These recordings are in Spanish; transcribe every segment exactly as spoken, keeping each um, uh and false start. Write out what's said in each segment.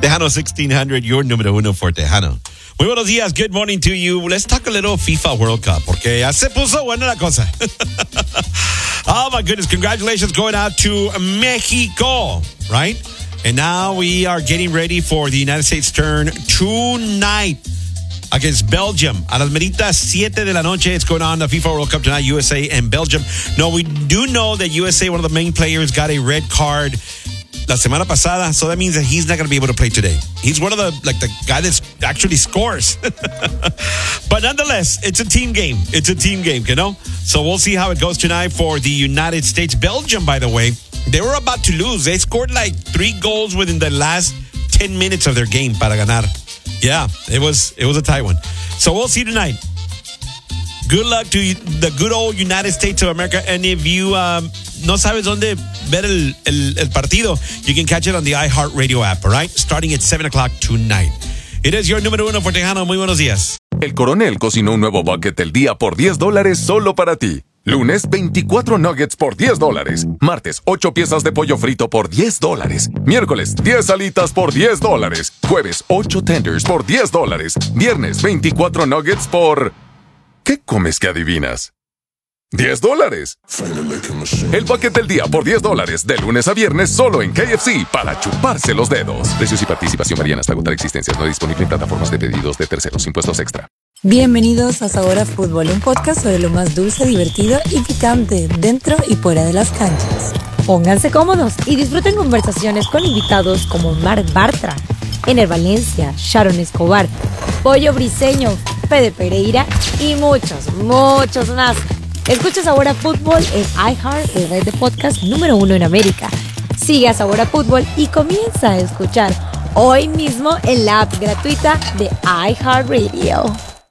Tejano sixteen hundred, your número uno for Tejano. Muy buenos días. Good morning to you. Let's talk a little FIFA World Cup, porque ya se puso buena la cosa. Oh, my goodness. Congratulations going out to Mexico, right? And now we are getting ready for the United States turn tonight against Belgium. A las meritas siete de la noche, it's going on the FIFA World Cup tonight, U S A and Belgium. No, we do know that U S A, one of the main players, got a red card la semana pasada, so that means that he's not going to be able to play today. He's one of the, like, the guy that actually scores. But nonetheless, it's a team game. It's a team game, you know? So we'll see how it goes tonight for the United States. Belgium, by the way, they were about to lose. They scored like three goals within the last ten minutes of their game para ganar. Yeah, it was it was a tight one. So we'll see tonight. Good luck to the good old United States of America. And if you um, no sabes dónde ver el, el, el partido, you can catch it on the iHeartRadio app, all right? Starting at seven o'clock tonight. It is your número uno for Tejano. Muy buenos días. El Coronel cocinó un nuevo bucket del día por diez dólares solo para ti. Lunes, veinticuatro nuggets por diez dólares. Martes, ocho piezas de pollo frito por diez dólares. Miércoles, diez alitas por diez dólares. Jueves, ocho tenders por diez dólares. Viernes, veinticuatro nuggets por... ¿Qué comes que adivinas? diez dólares. El bucket del día por diez dólares. De lunes a viernes solo en K F C para chuparse los dedos. Precios y participación varían hasta agotar existencias. No disponible en plataformas de pedidos de terceros. Impuestos extra. Bienvenidos a Sabor a Fútbol, un podcast sobre lo más dulce, divertido y picante dentro y fuera de las canchas. Pónganse cómodos y disfruten conversaciones con invitados como Marc Bartra, Ener Valencia, Sharon Escobar, Pollo Briseño, Fede Pereira y muchos, muchos más. Escucha Sabor a Fútbol en iHeart, la red de podcast número uno en América. Sigue a Sabor a Fútbol y comienza a escuchar hoy mismo en la app gratuita de iHeartRadio.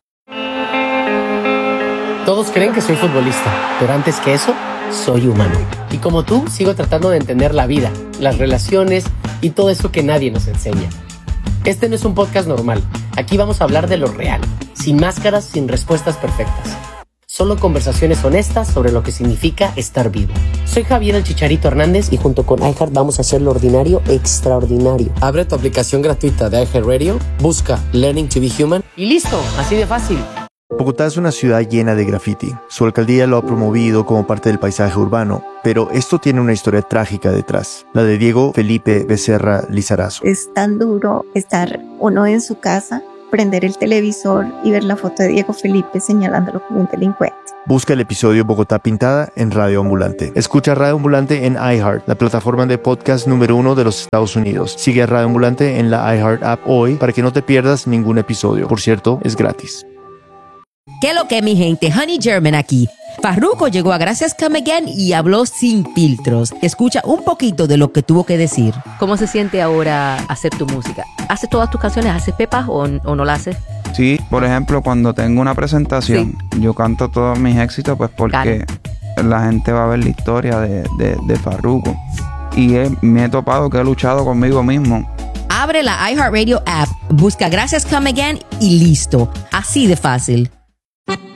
Todos creen que soy futbolista, pero antes que eso, soy humano. Y como tú, sigo tratando de entender la vida, las relaciones y todo eso que nadie nos enseña. Este no es un podcast normal. Aquí vamos a hablar de lo real, sin máscaras, sin respuestas perfectas. Solo conversaciones honestas sobre lo que significa estar vivo. Soy Javier el Chicharito Hernández y junto con iHeart vamos a hacer lo ordinario extraordinario. Abre tu aplicación gratuita de iHeartRadio, busca Learning to be Human y listo, así de fácil. Bogotá es una ciudad llena de graffiti. Su alcaldía lo ha promovido como parte del paisaje urbano, pero esto tiene una historia trágica detrás, la de Diego Felipe Becerra Lizarazo. Es tan duro estar uno en su casa, prender el televisor y ver la foto de Diego Felipe señalándolo como un delincuente. Busca el episodio Bogotá Pintada en Radio Ambulante. Escucha Radio Ambulante en iHeart, la plataforma de podcast número uno de los Estados Unidos. Sigue a Radio Ambulante en la iHeart app hoy para que no te pierdas ningún episodio. Por cierto, es gratis. ¿Qué lo que, mi gente? Honey German aquí. Farruko llegó a Gracias Come Again y habló sin filtros. Escucha un poquito de lo que tuvo que decir. ¿Cómo se siente ahora hacer tu música? ¿Haces todas tus canciones? ¿Haces pepas o, o no la haces? Sí, por ejemplo, cuando tengo una presentación, sí, yo canto todos mis éxitos pues porque claro, la gente va a ver la historia de, de, de Farruko. Y he, me he topado que he luchado conmigo mismo. Abre la iHeartRadio app, busca Gracias Come Again y listo. Así de fácil.